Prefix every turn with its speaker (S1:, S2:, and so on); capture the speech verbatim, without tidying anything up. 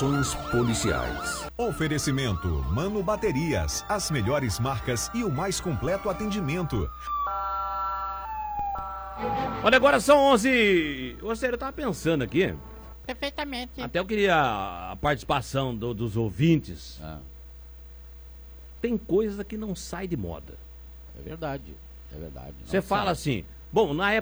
S1: Policiais.
S2: Oferecimento Mano Baterias, as melhores marcas e o mais completo atendimento.
S3: Olha, agora são onze. Ô, sério, eu tava pensando aqui.
S4: Perfeitamente.
S3: Até eu queria a participação do- dos ouvintes.
S4: Ah,
S3: Tem coisa que não sai de moda.
S4: é verdade. É verdade.
S3: Você
S4: Não
S3: fala
S4: sabe.
S3: assim, bom, na época